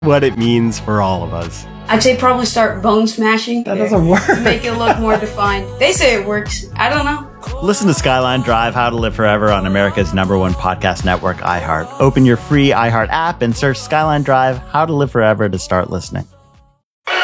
what it means for all of us. I'd say probably start bone smashing. That doesn't work. To make it look more defined. They say it works. I don't know. Listen to Skyline Drive, How to Live Forever on America's #1 podcast network, iHeart. Open your free iHeart app and search Skyline Drive, How to Live Forever to start listening.